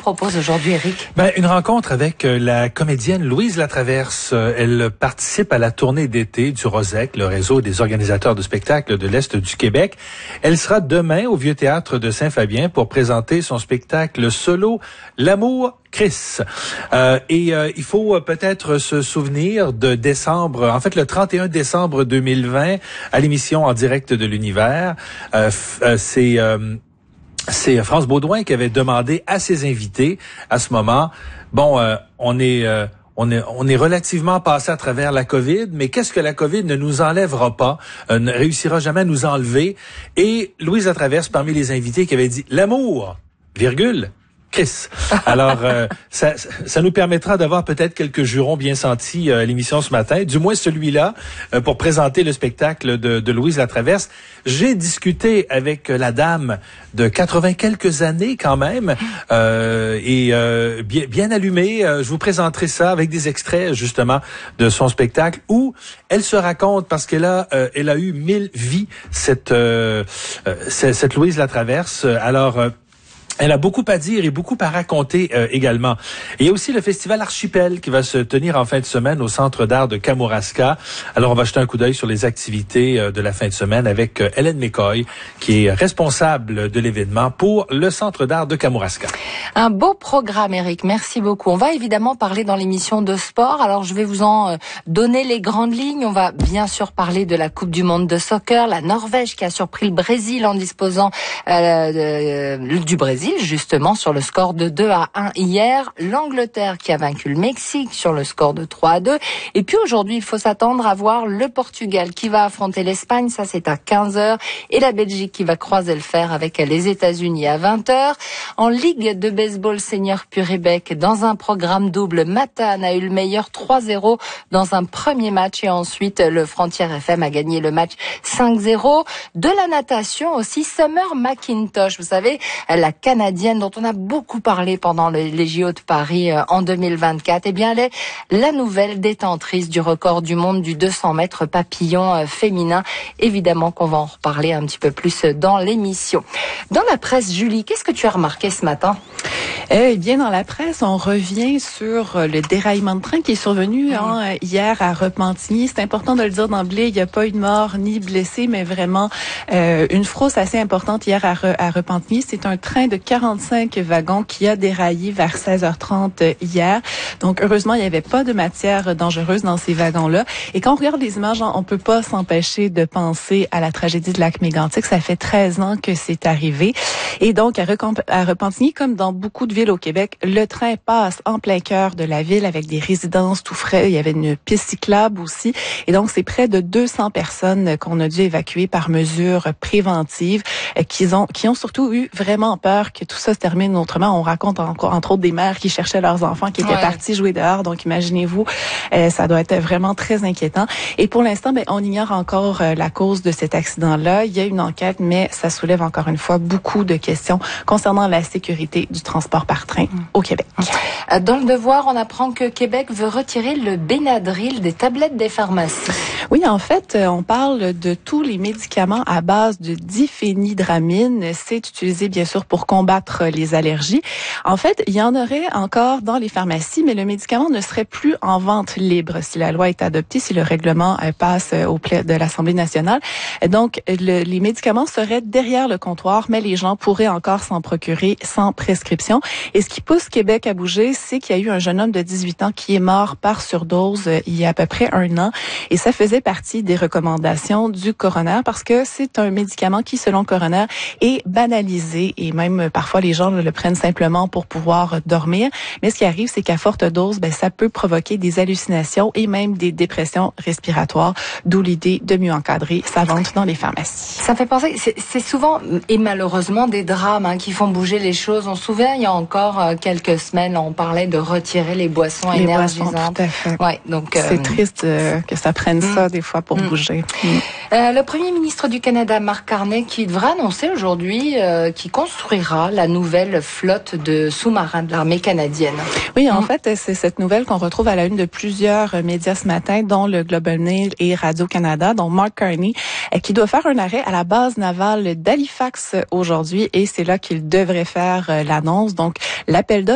proposes aujourd'hui, Éric? Une rencontre avec la comédienne Louise Latraverse. Elle participe à la tournée d'été du Rosec, le réseau des organisateurs de spectacles de l'Est du Québec. Elle sera demain au Vieux Théâtre de Saint-Fabien pour présenter son spectacle solo L'amour Chris. Il faut peut-être se souvenir de décembre, en fait le 31 décembre 2020, à l'émission En direct de l'univers. C'est France Baudouin qui avait demandé à ses invités à ce moment, on est relativement passé à travers la COVID, mais qu'est-ce que la COVID ne nous enlèvera pas, ne réussira jamais à nous enlever. Et Louise Latraverse, parmi les invités, qui avait dit l'amour, virgule, Chris. Alors, ça nous permettra d'avoir peut-être quelques jurons bien sentis à l'émission ce matin, du moins celui-là, pour présenter le spectacle de Louise Latraverse. J'ai discuté avec la dame de 80 quelques années quand même, bien allumée. Je vous présenterai ça avec des extraits justement de son spectacle où elle se raconte parce qu'elle a eu 1000 vies, cette Louise Latraverse. Alors, elle a beaucoup à dire et beaucoup à raconter également. Et il y a aussi le festival Archipel qui va se tenir en fin de semaine au Centre d'art de Kamouraska. Alors, on va jeter un coup d'œil sur les activités de la fin de semaine avec Hélène McCoy, qui est responsable de l'événement pour le Centre d'art de Kamouraska. Un beau programme, Éric. Merci beaucoup. On va évidemment parler dans l'émission de sport. Alors, je vais vous en donner les grandes lignes. On va bien sûr parler de la Coupe du monde de soccer. La Norvège qui a surpris le Brésil en disposant du Brésil, justement, sur le score de 2-1 hier. L'Angleterre qui a vaincu le Mexique sur le score de 3-2. Et puis aujourd'hui, il faut s'attendre à voir le Portugal qui va affronter l'Espagne. Ça, c'est à 15h. Et la Belgique qui va croiser le fer avec les États-Unis à 20h. En Ligue de baseball senior Puribec, dans un programme double, Matane a eu le meilleur 3-0 dans un premier match. Et ensuite, le Frontier FM a gagné le match 5-0. De la natation aussi, Summer McIntosh. Vous savez, la Canadienne dont on a beaucoup parlé pendant les JO de Paris en 2024, eh bien elle est la nouvelle détentrice du record du monde du 200 mètres papillon féminin. Évidemment qu'on va en reparler un petit peu plus dans l'émission. Dans la presse, Julie, qu'est-ce que tu as remarqué ce matin? Eh bien, dans la presse, on revient sur le déraillement de train qui est survenu hier à Repentigny. C'est important de le dire d'emblée, il n'y a pas eu de mort ni blessé, mais vraiment une frousse assez importante hier à Repentigny. C'est un train de 45 wagons qui a déraillé vers 16h30 hier. Donc, heureusement, il n'y avait pas de matière dangereuse dans ces wagons-là. Et quand on regarde les images, on peut pas s'empêcher de penser à la tragédie de Lac-Mégantic. Ça fait 13 ans que c'est arrivé. Et donc, à Repentigny, comme dans beaucoup de villes au Québec, le train passe en plein cœur de la ville avec des résidences tout frais. Il y avait une piste cyclable aussi. Et donc, c'est près de 200 personnes qu'on a dû évacuer par mesure préventive, qui ont surtout eu vraiment peur que tout ça se termine autrement. On raconte encore, entre autres, des mères qui cherchaient leurs enfants qui étaient partis jouer dehors. Donc, imaginez-vous, ça doit être vraiment très inquiétant. Et pour l'instant, on ignore encore la cause de cet accident-là. Il y a une enquête, mais ça soulève encore une fois beaucoup de questions concernant la sécurité du transport par train au Québec. Dans le Devoir, on apprend que Québec veut retirer le Benadryl des tablettes des pharmacies. Oui, en fait, on parle de tous les médicaments à base de diphénhydramine. C'est utilisé, bien sûr, pour combattre les allergies. En fait, il y en aurait encore dans les pharmacies, mais le médicament ne serait plus en vente libre si la loi est adoptée, si le règlement passe au plénière de l'Assemblée nationale. Donc, les médicaments seraient derrière le comptoir, mais les gens pourraient encore s'en procurer sans prescription. Et ce qui pousse Québec à bouger, c'est qu'il y a eu un jeune homme de 18 ans qui est mort par surdose il y a à peu près 1 an. Et ça faisait partie des recommandations du coroner parce que c'est un médicament qui, selon le coroner, est banalisé et même parfois les gens le prennent simplement pour pouvoir dormir. Mais ce qui arrive, c'est qu'à forte dose, ça peut provoquer des hallucinations et même des dépressions respiratoires, d'où l'idée de mieux encadrer sa vente dans les pharmacies. Ça fait penser, c'est souvent et malheureusement des drames qui font bouger les choses. On se souvient, il y a encore quelques semaines, on parlait de retirer les boissons énergisantes. Boissons, tout à fait. Ouais, donc c'est triste que ça prenne ça des fois pour bouger. Le Premier ministre du Canada, Mark Carney, qui devra annoncer aujourd'hui qu'il construira la nouvelle flotte de sous-marins de l'armée canadienne. Oui, en fait, c'est cette nouvelle qu'on retrouve à la une de plusieurs médias ce matin, dont le Globe and Mail et Radio-Canada, dont Mark Carney, qui doit faire un arrêt à la base navale d'Halifax aujourd'hui, et c'est là qu'il devrait faire l'annonce. Donc, l'appel d'offres